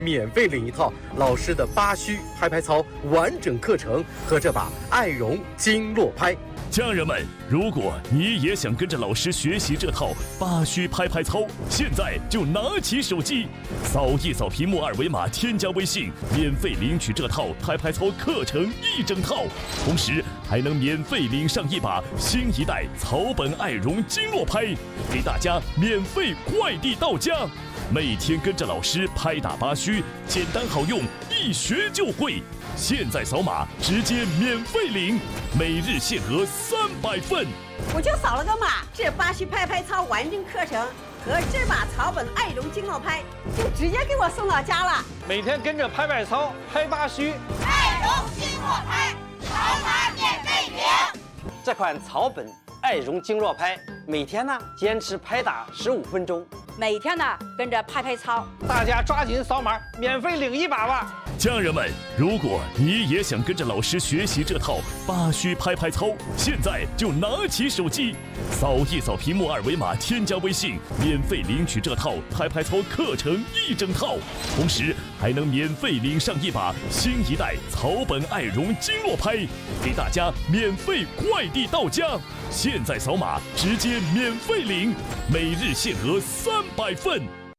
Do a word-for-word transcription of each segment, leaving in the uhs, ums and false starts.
免费领一套老师的八虚拍拍操完整课程和这把爱绒经络拍。 家人们，如果你也想跟着老师学习这套八虚拍拍操，现在就拿起手机，扫一扫屏幕二维码，添加微信，免费领取这套拍拍操课程一整套，同时还能免费领上一把新一代草本爱绒经络拍，给大家免费快递到家。每天跟着老师拍打八虚，简单好用，一学就会。现在扫码直接免费领，每日限额三百份。 我就扫了个码，这八虚拍拍操完整课程和这把草本爱绒经络拍就直接给我送到家了。 每天跟着拍拍操，拍八虚， 爱绒经络拍，扫码免费领。 这款草本爱绒经络拍，每天呢坚持拍打十五分钟， 每天呢跟着拍拍操， 大家抓紧扫码，免费领一把吧。 家人们，如果你也想跟着老师学习这套八虚拍拍操，现在就拿起手机，扫一扫屏幕二维码，添加微信，免费领取这套拍拍操课程一整套，同时还能免费领上一把新一代草本爱绒经络拍，给大家免费快递到家。现在扫码直接免费领，每日限额三百份。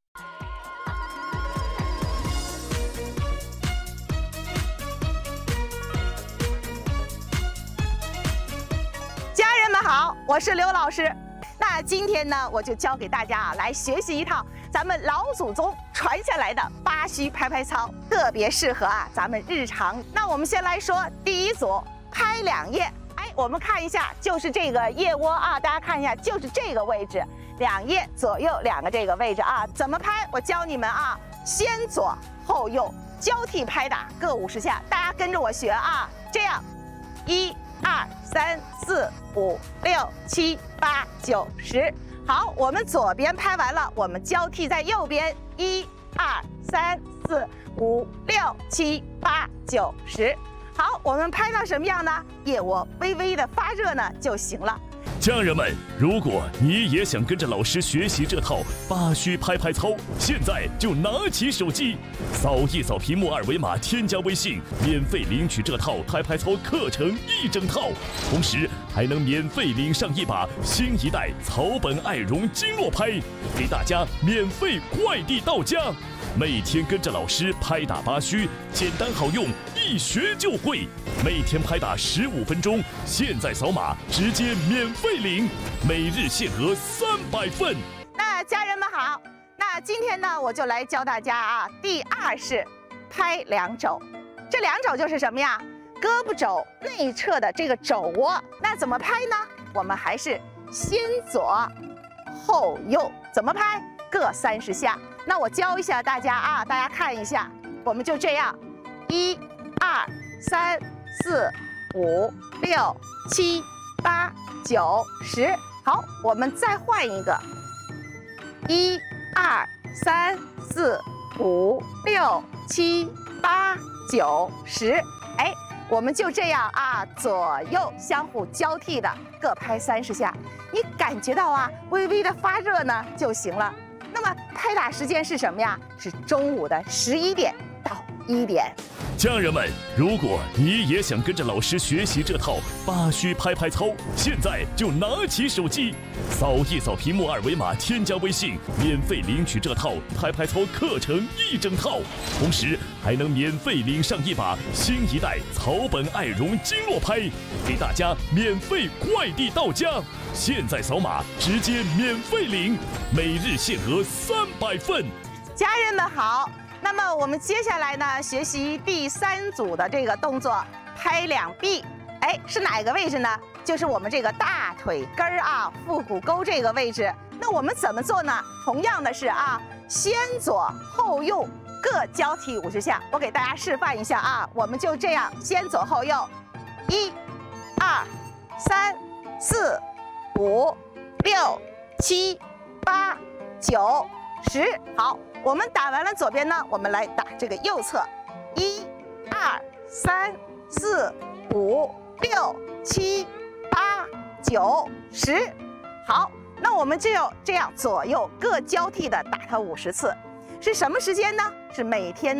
好，我是刘老师。那今天呢，我就教给大家啊，来学习一套咱们老祖宗传下来的八虚拍拍操，特别适合啊咱们日常。那我们先来说第一组，拍两腋。哎，我们看一下，就是这个腋窝啊，大家看一下，就是这个位置，两腋左右两个这个位置啊，怎么拍？我教你们啊，先左后右交替拍打各五十下，大家跟着我学啊，这样，一。二三四五六七八九十，好，我们左边拍完了，我们交替在右边，一二三四五六七八九十，好，我们拍到什么样呢？腋窝微微的发热呢就行了。 家人们，如果你也想跟着老师学习这套八虚拍拍操，现在就拿起手机，扫一扫屏幕二维码，添加微信，免费领取这套拍拍操课程一整套，同时还能免费领上一把新一代草本爱绒经络拍，给大家免费快递到家。每天跟着老师拍打八虚，简单好用，一学就会。每天拍打十五分钟，现在扫码直接免费领，每日限额三百份。 那家人们好，那今天呢，我就来教大家啊，第二式拍两肘。这两肘就是什么呀？胳膊肘内侧的这个肘窝。那怎么拍呢？我们还是先左后右，怎么拍？各三十下。那我教一下大家啊，大家看一下，我们就这样，一、二、三、四、五、六、七、八、九、十。好，我们再换一个，一、二、三、四、五、六、七、八、九、十。哎，我们就这样啊，左右相互交替的各拍三十下。你感觉到啊，微微的发热呢就行了。那么拍打时间是什么呀？是中午的十一点到一点。 家人们，如果你也想跟着老师学习这套八虚拍拍操，现在就拿起手机，扫一扫屏幕二维码，添加微信，免费领取这套拍拍操课程一整套，同时还能免费领上一把新一代草本爱绒经络拍，给大家免费快递到家。现在扫码直接免费领，每日限额三百份。 家人们好，那么我们接下来呢，学习第三组的这个动作，拍两臂。哎，是哪个位置呢？就是我们这个大腿根儿啊，腹股沟这个位置。那我们怎么做呢？同样的是啊，先左后右各交替五十下。我给大家示范一下啊，我们就这样，先左后右，一、二、三、四、五、六、七、八、九、十。好，我们打完了左边呢，我们来打这个右侧，一、二、三、四、五、六、七、八、九、十。好，那我们就要这样左右各交替的打它五十次。是什么时间呢？是每天